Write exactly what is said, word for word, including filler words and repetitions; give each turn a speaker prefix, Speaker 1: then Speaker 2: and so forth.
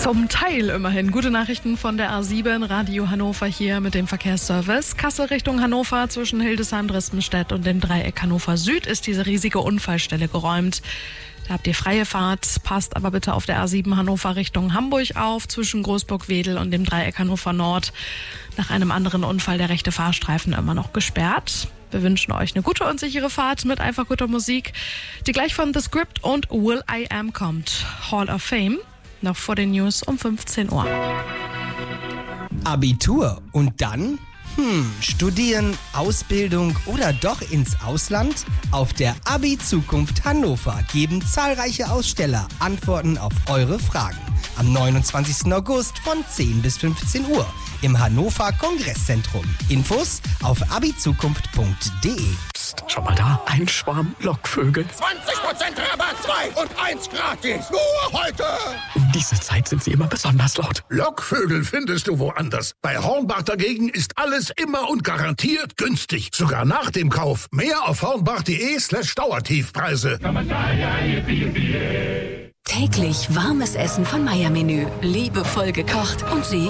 Speaker 1: Zum Teil immerhin. Gute Nachrichten von der A sieben, Radio Hannover hier mit dem Verkehrsservice. Kassel Richtung Hannover zwischen Hildesheim, Dresdenstedt und dem Dreieck Hannover Süd ist diese riesige Unfallstelle geräumt. Da habt ihr freie Fahrt, passt aber bitte auf der A sieben Hannover Richtung Hamburg auf, zwischen Großburg-Wedel und dem Dreieck Hannover Nord. Nach einem anderen Unfall der rechte Fahrstreifen immer noch gesperrt. Wir wünschen euch eine gute und sichere Fahrt mit einfach guter Musik, die gleich von The Script und Will I Am kommt. Hall of Fame, noch vor den News um fünfzehn Uhr.
Speaker 2: Abitur und dann? Hm, studieren, Ausbildung oder doch ins Ausland? Auf der Abi-Zukunft Hannover geben zahlreiche Aussteller Antworten auf eure Fragen. Am neunundzwanzigsten August von zehn bis fünfzehn Uhr im Hannover Kongresszentrum. Infos auf abizukunft punkt de.
Speaker 3: Psst, schau mal da, ein Schwarm Lockvögel.
Speaker 4: zwanzig Prozent Rabatt, zwei und eins gratis. Nur heute.
Speaker 3: Um diese Zeit sind sie immer besonders laut.
Speaker 4: Lockvögel findest du woanders. Bei Hornbach dagegen ist alles immer und garantiert günstig. Sogar nach dem Kauf. Mehr auf hornbach.de slash Dauertiefpreise.
Speaker 5: Täglich warmes Essen von Meier Menü. Liebevoll gekocht und Sie